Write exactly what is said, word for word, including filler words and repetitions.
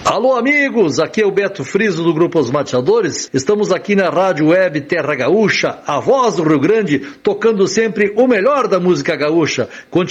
Alô amigos, aqui é o Beto Friso do Grupo Os Mateadores. Estamos aqui na Rádio Web Terra Gaúcha, a voz do Rio Grande, tocando sempre o melhor da música gaúcha.